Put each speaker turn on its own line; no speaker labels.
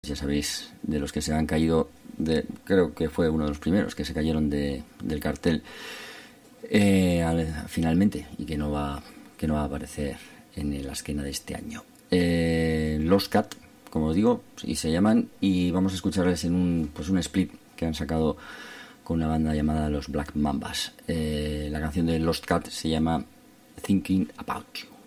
Ya sabéis, de los que se han caído, creo que fue uno de los primeros que se cayeron del cartel finalmente, y que no va a aparecer en la esquena de este año. Lost Cat, como digo, y se llaman, y vamos a escucharles en un split que han sacado con una banda llamada los Black Mambas. La canción de Lost Cat se llama Thinking About You.